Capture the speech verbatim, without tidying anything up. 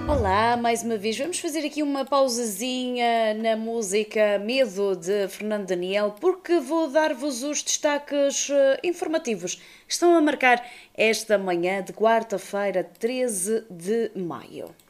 Olá, mais uma vez. Vamos fazer aqui uma pausazinha na música Medo de Fernando Daniel, porque vou dar-vos os destaques eh, informativos que estão a marcar esta manhã de quarta-feira, treze de maio.